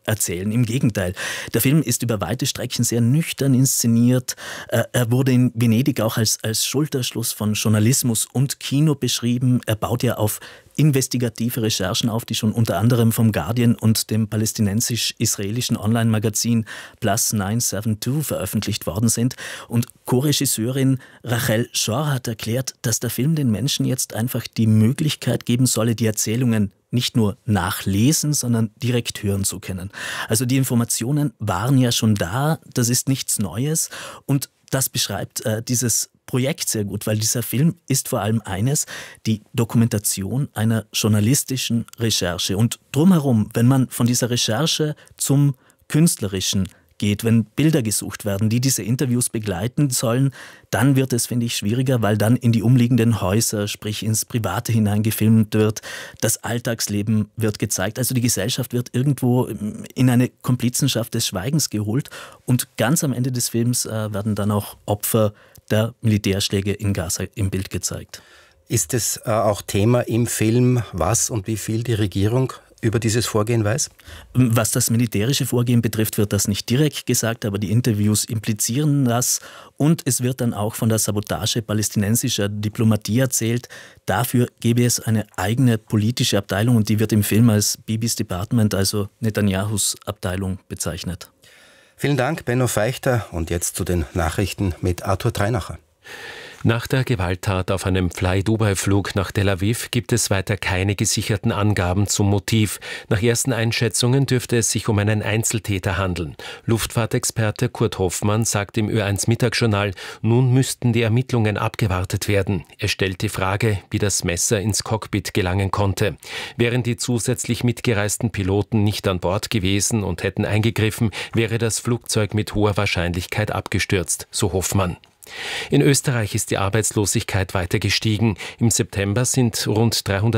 erzählen. Im Gegenteil, der Film ist über weite Strecken sehr nüchtern inszeniert. Er wurde in Venedig auch als Schulterschluss von Journalismus und Kino beschrieben. Er baut ja auf investigative Recherchen auf, die schon unter anderem vom Guardian und dem palästinensisch-israelischen Online-Magazin Plus 972 veröffentlicht worden sind. Und Co-Regisseurin Rachel Schor hat erklärt, dass der Film den Menschen jetzt einfach die Möglichkeit geben solle, die Erzählungen nicht nur nachlesen, sondern direkt hören zu können. Also die Informationen waren ja schon da, das ist nichts Neues und das beschreibt dieses Projekt sehr gut, weil dieser Film ist vor allem eines, die Dokumentation einer journalistischen Recherche. Und drumherum, wenn man von dieser Recherche zum Künstlerischen geht, wenn Bilder gesucht werden, die diese Interviews begleiten sollen, dann wird es, finde ich, schwieriger, weil dann in die umliegenden Häuser, sprich ins Private hineingefilmt wird, das Alltagsleben wird gezeigt, also die Gesellschaft wird irgendwo in eine Komplizenschaft des Schweigens geholt und ganz am Ende des Films werden dann auch Opfer der Militärschläge in Gaza im Bild gezeigt. Ist es auch Thema im Film, was und wie viel die Regierung über dieses Vorgehen weiß? Was das militärische Vorgehen betrifft, wird das nicht direkt gesagt, aber die Interviews implizieren das. Und es wird dann auch von der Sabotage palästinensischer Diplomatie erzählt. Dafür gäbe es eine eigene politische Abteilung und die wird im Film als Bibis Department, also Netanyahus Abteilung, bezeichnet. Vielen Dank, Benno Feichter. Und jetzt zu den Nachrichten mit Arthur Treinacher. Nach der Gewalttat auf einem Fly-Dubai-Flug nach Tel Aviv gibt es weiter keine gesicherten Angaben zum Motiv. Nach ersten Einschätzungen dürfte es sich um einen Einzeltäter handeln. Luftfahrtexperte Kurt Hoffmann sagt im Ö1 Mittagsjournal, nun müssten die Ermittlungen abgewartet werden. Er stellt die Frage, wie das Messer ins Cockpit gelangen konnte. Wären die zusätzlich mitgereisten Piloten nicht an Bord gewesen und hätten eingegriffen, wäre das Flugzeug mit hoher Wahrscheinlichkeit abgestürzt, so Hoffmann. In Österreich ist die Arbeitslosigkeit weiter gestiegen. Im September sind rund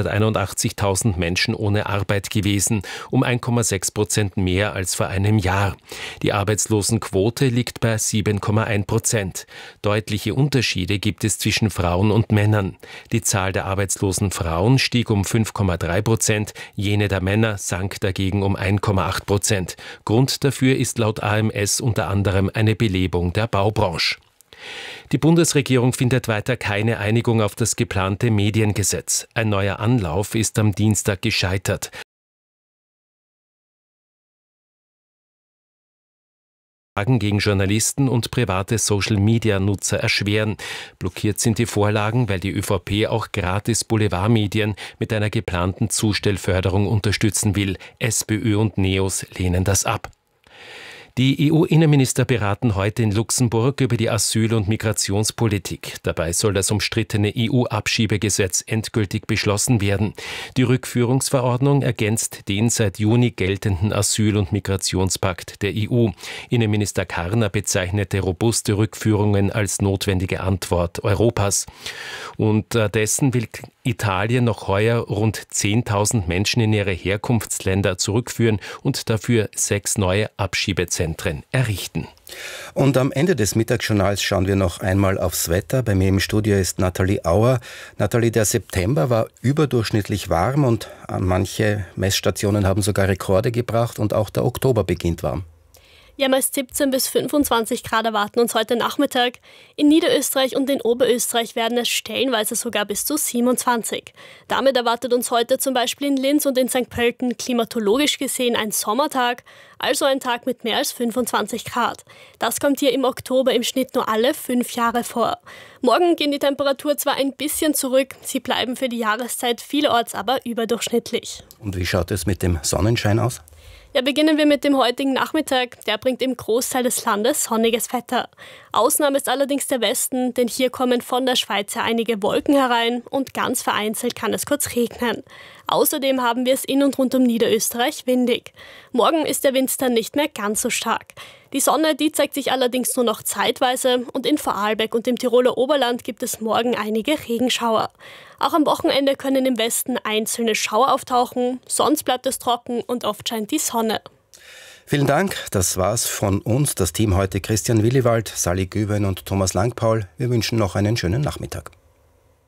381.000 Menschen ohne Arbeit gewesen, um 1,6% mehr als vor einem Jahr. Die Arbeitslosenquote liegt bei 7,1%. Deutliche Unterschiede gibt es zwischen Frauen und Männern. Die Zahl der arbeitslosen Frauen stieg um 5,3%, jene der Männer sank dagegen um 1,8%. Grund dafür ist laut AMS unter anderem eine Belebung der Baubranche. Die Bundesregierung findet weiter keine Einigung auf das geplante Mediengesetz. Ein neuer Anlauf ist am Dienstag gescheitert. Gegen Journalisten und private Social-Media-Nutzer erschweren. Blockiert sind die Vorlagen, weil die ÖVP auch gratis Boulevardmedien mit einer geplanten Zustellförderung unterstützen will. SPÖ und NEOS lehnen das ab. Die EU-Innenminister beraten heute in Luxemburg über die Asyl- und Migrationspolitik. Dabei soll das umstrittene EU-Abschiebegesetz endgültig beschlossen werden. Die Rückführungsverordnung ergänzt den seit Juni geltenden Asyl- und Migrationspakt der EU. Innenminister Karner bezeichnete robuste Rückführungen als notwendige Antwort Europas. Unterdessen will Italien noch heuer rund 10.000 Menschen in ihre Herkunftsländer zurückführen und dafür 6 neue Abschiebezentren errichten. Und am Ende des Mittagsjournals schauen wir noch einmal aufs Wetter. Bei mir im Studio ist Nathalie Auer. Nathalie, der September war überdurchschnittlich warm und manche Messstationen haben sogar Rekorde gebracht und auch der Oktober beginnt warm. Ja, meist 17 bis 25 Grad erwarten uns heute Nachmittag. In Niederösterreich und in Oberösterreich werden es stellenweise sogar bis zu 27. Damit erwartet uns heute zum Beispiel in Linz und in St. Pölten klimatologisch gesehen ein Sommertag, also ein Tag mit mehr als 25 Grad. Das kommt hier im Oktober im Schnitt nur alle 5 Jahre vor. Morgen gehen die Temperaturen zwar ein bisschen zurück, sie bleiben für die Jahreszeit vielerorts aber überdurchschnittlich. Und wie schaut es mit dem Sonnenschein aus? Ja, beginnen wir mit dem heutigen Nachmittag. Der bringt im Großteil des Landes sonniges Wetter. Ausnahme ist allerdings der Westen, denn hier kommen von der Schweiz her einige Wolken herein und ganz vereinzelt kann es kurz regnen. Außerdem haben wir es in und rund um Niederösterreich windig. Morgen ist der Wind dann nicht mehr ganz so stark. Die Sonne, die zeigt sich allerdings nur noch zeitweise und in Vorarlberg und im Tiroler Oberland gibt es morgen einige Regenschauer. Auch am Wochenende können im Westen einzelne Schauer auftauchen, sonst bleibt es trocken und oft scheint die Sonne. Vielen Dank, das war's von uns. Das Team heute: Christian Williwald, Sally Güven und Thomas Langpaul. Wir wünschen noch einen schönen Nachmittag.